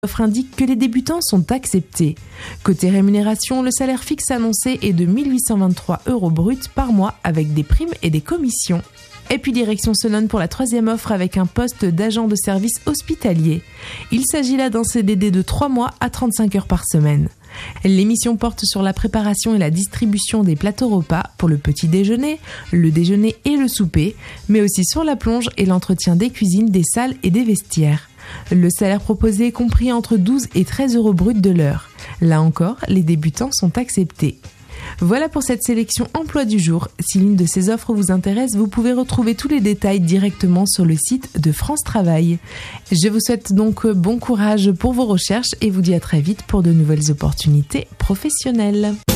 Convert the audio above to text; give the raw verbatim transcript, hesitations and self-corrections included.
L'offre indique que les débutants sont acceptés. Côté rémunération, le salaire fixe annoncé est de mille huit cent vingt-trois euros bruts par mois avec des primes et des commissions. Et puis direction Senones pour la troisième offre avec un poste d'agent de service hospitalier. Il s'agit là d'un C D D de trois mois à trente-cinq heures par semaine. L'émission porte sur la préparation et la distribution des plateaux repas pour le petit déjeuner, le déjeuner et le souper, mais aussi sur la plonge et l'entretien des cuisines, des salles et des vestiaires. Le salaire proposé est compris entre douze et treize euros bruts de l'heure. Là encore, les débutants sont acceptés. Voilà pour cette sélection emploi du jour. Si l'une de ces offres vous intéresse, vous pouvez retrouver tous les détails directement sur le site de France Travail. Je vous souhaite donc bon courage pour vos recherches et vous dis à très vite pour de nouvelles opportunités professionnelles.